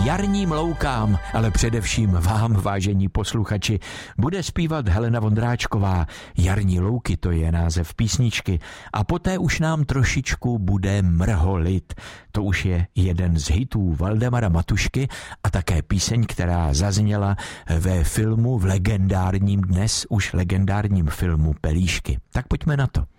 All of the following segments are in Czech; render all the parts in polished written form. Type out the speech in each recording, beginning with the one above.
jarním loukám, ale především vám, vážení posluchači, bude zpívat Helena Vondráčková. Jarní louky, to je název písničky. A poté už nám trošičku bude mrholit. To už je jeden z hitů Valdemara Matušky a také píseň, která zazněla ve filmu, v legendárním, dnes už legendárním filmu Pelíšky. Tak pojďme na to.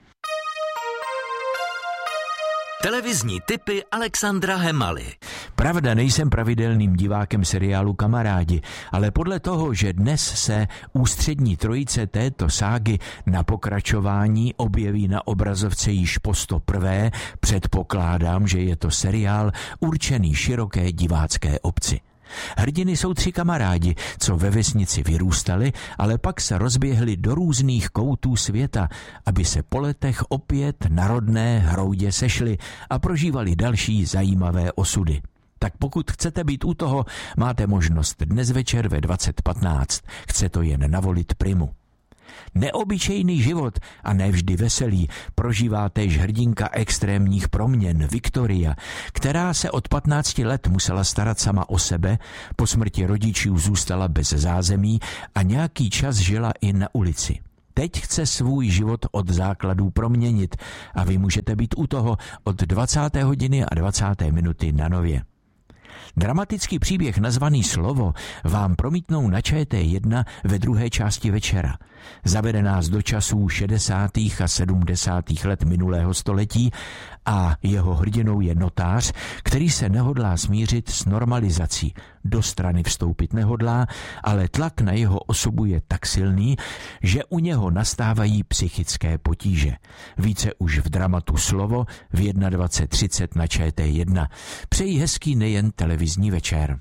Televizní tipy Alexandra Hemaly. Pravda, nejsem pravidelným divákem seriálu Kamarádi, ale podle toho, že dnes se ústřední trojice této ságy na pokračování objeví na obrazovce již po 101., předpokládám, že je to seriál určený široké divácké obci. Hrdiny jsou 3 kamarádi, co ve vesnici vyrůstali, ale pak se rozběhli do různých koutů světa, aby se po letech opět na rodné hroudě sešli a prožívali další zajímavé osudy. Tak pokud chcete být u toho, máte možnost dnes večer ve 20:15. Chce to jen navolit Primu. Neobyčejný život a nevždy veselý prožívá též hrdinka extrémních proměn Viktoria, která se od 15 let musela starat sama o sebe, po smrti rodičů zůstala bez zázemí a nějaký čas žila i na ulici. Teď chce svůj život od základů proměnit a vy můžete být u toho od 20. hodiny a 20. minuty na Nově. Dramatický příběh nazvaný Slovo vám promítnou na ČT1 ve druhé části večera. Zavede nás do časů 60. a 70. let minulého století a jeho hrdinou je notář, který se nehodlá smířit s normalizací. Do strany vstoupit nehodlá, ale tlak na jeho osobu je tak silný, že u něho nastávají psychické potíže. Více už v dramatu Slovo v 21:30 na ČT1. Přeji hezký nejen televizní večer.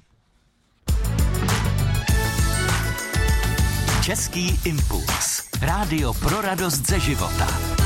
Český impuls. Rádio pro radost ze života.